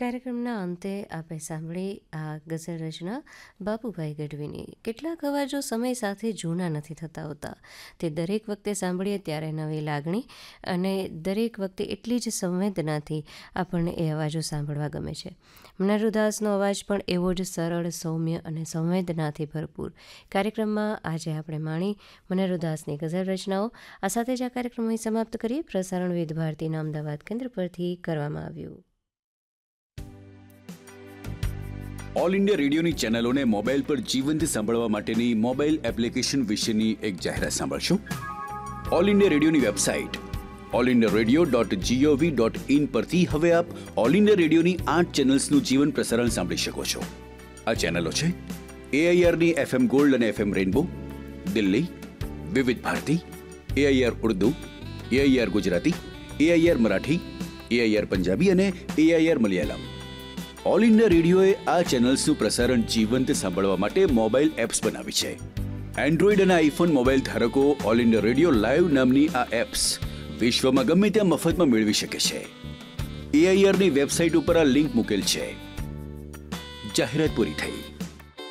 કાર્યક્રમના અંતે આપણે સાંભળી આ ગઝલ રચના બાપુભાઈ ગઢવીની. કેટલાક અવાજો સમય સાથે જૂના નથી થતા હોતા. તે દરેક વખતે સાંભળીએ ત્યારે નવી લાગણી અને દરેક વખતે એટલી જ સંવેદનાથી આપણને એ અવાજો સાંભળવા ગમે છે. મનોહરદાસનો અવાજ પણ એવો જ સરળ, સૌમ્ય અને સંવેદનાથી ભરપૂર. કાર્યક્રમમાં આજે આપણે માણી મનોહરદાસની ગઝલ રચનાઓ. આ સાથે જ આ કાર્યક્રમ અહીં સમાપ્ત કરીએ. પ્રસારણ વિવિધ ભારતીના અમદાવાદ કેન્દ્ર પરથી કરવામાં આવ્યું. ઓલ ઇન્ડિયા રેડિયોની ચેનલોને મોબાઈલ પર જીવંત સાંભળવા માટેની મોબાઈલ એપ્લિકેશન વિશેની એક જાહેરાત સાંભળશો. ઓલ ઇન્ડિયા રેડિયોની વેબસાઇટ allindiaradio.gov.in પરથી હવે આપ ઓલ ઇન્ડિયા રેડિયોની 8 ચેનલ્સનું જીવન પ્રસારણ સાંભળી શકો છો. આ ચેનલો છે AIRની FM ગોલ્ડ અને FM રેનબો, દિલ્હી, વિવિધ Bharati, AIR Urdu, AIR Gujarati, AIR Marathi, AIR Punjabi અને AIR મલયાલમ. ઓલ ઇન્ડિયા રેડિયોએ આ ચેનલ્સનું પ્રસારણ જીવંત સાંભળવા માટે મોબાઈલ એપ્સ બનાવી છે. એન્ડ્રોઈડ અને આઈફોન મોબાઈલ ધારકો ઓલ ઇન્ડિયા રેડિયો લાઈવ નામની આ એપ્સ વિશ્વમાં ગમે ત્યાં મફતમાં મેળવી શકે છે. AIRની વેબસાઇટ ઉપર આ લિંક મૂકેલ છે. જાહેરાત પૂરી થઈ.